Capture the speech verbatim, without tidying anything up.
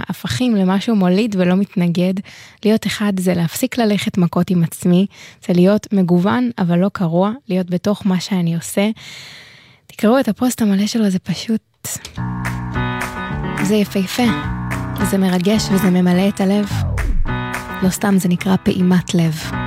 ההפכים למשהו מוליד ולא מתנגד. להיות אחד זה להפסיק ללכת מכות עם עצמי, זה להיות מגוון אבל לא קרוע, להיות בתוך מה שאני עושה. תקראו את הפוסט המלא שלו, זה פשוט... זה יפהפה, וזה מרגש וזה ממלא את הלב. לא סתם זה נקרא פעימת לב.